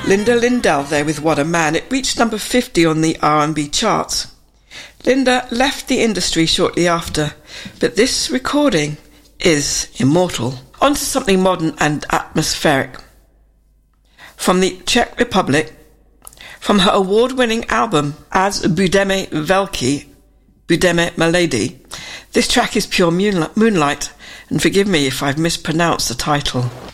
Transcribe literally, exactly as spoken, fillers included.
Linda Lindell there with What a Man. It reached number fifty on the R and B charts. Linda left the industry shortly after, but this recording is immortal. On to something modern and atmospheric. From the Czech Republic, from her award-winning album As Budeme Velký, Budeme Milady, this track is pure moonlight, and forgive me if I've mispronounced the title.